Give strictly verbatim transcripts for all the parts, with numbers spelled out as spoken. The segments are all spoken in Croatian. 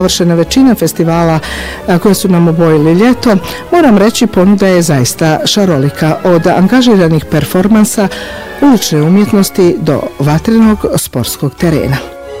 Završena većina festivala koje su nam obojili ljeto, moram reći ponuda je zaista šarolika, od angažiranih performansa, ulične umjetnosti do vatrenog sportskog terena.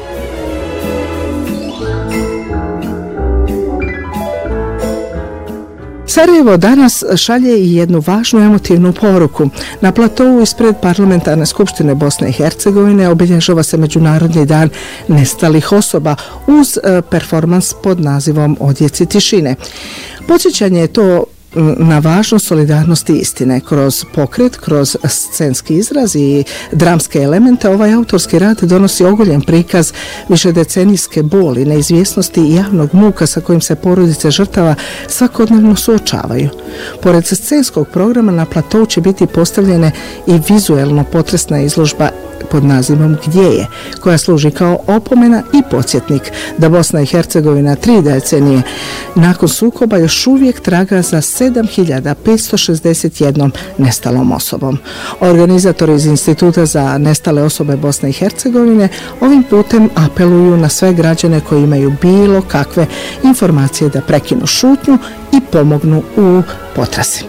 Sarajevo danas šalje i jednu važnu emotivnu poruku. Na platovu ispred Parlamentarne skupštine Bosne i Hercegovine obilježava se Međunarodni dan nestalih osoba uz performans pod nazivom Odjeci tišine. Podsjećanje je to na važnost solidarnosti istine. Kroz pokret, kroz scenski izraz i dramske elemente, ovaj autorski rad donosi ogoljen prikaz višedecenijske boli, neizvjesnosti i javnog muka sa kojim se porodice žrtava svakodnevno suočavaju. Pored scenskog programa na platou će biti postavljene i vizuelno potresna izložba pod nazivom Gdje je, koja služi kao opomena i podsjetnik da Bosna i Hercegovina tri decenije nakon sukoba još uvijek traga za sedam hiljada petsto šezdeset jednom nestalom osobom. Organizatori iz Instituta za nestale osobe Bosne i Hercegovine ovim putem apeluju na sve građane koji imaju bilo kakve informacije da prekinu šutnju i pomognu u potrazi.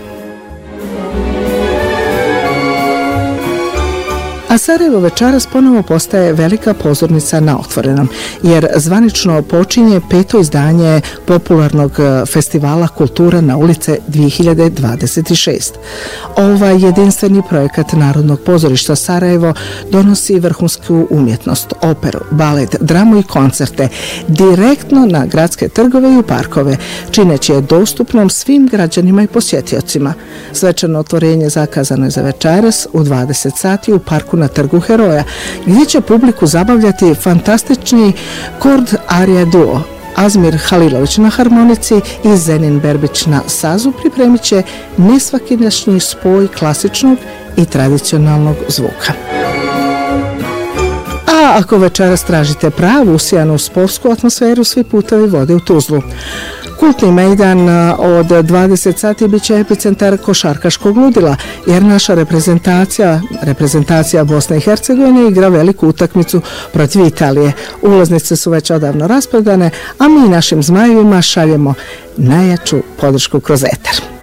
A Sarajevo večeras ponovo postaje velika pozornica na otvorenom, jer zvanično počinje peto izdanje popularnog festivala Kultura na ulice dvije hiljade dvadeset šest. Ovaj jedinstveni projekat Narodnog pozorišta Sarajevo donosi vrhunsku umjetnost, operu, balet, dramu i koncerte direktno na gradske trgove i u parkove, čineći je dostupnom svim građanima i posjetiocima. Svečano otvorenje zakazano je za večeras u dvadeset sati u parku na Trgu Heroja, gdje će publiku zabavljati fantastični Kord Arija duo. Azmir Halilović na harmonici i Zenin Berbić na sazu pripremit će nesvakidašnji spoj klasičnog i tradicionalnog zvuka. A ako večeras tražite pravu usijanu sportsku atmosferu, svi putovi vode u Tuzlu. Kultni mejdan od dvadeset sati bit će epicentar košarkaškog ludila, jer naša reprezentacija, reprezentacija Bosne i Hercegovine igra veliku utakmicu protiv Italije. Ulaznice su već odavno rasprodane, a mi našim zmajevima šaljemo najjaču podršku kroz eter.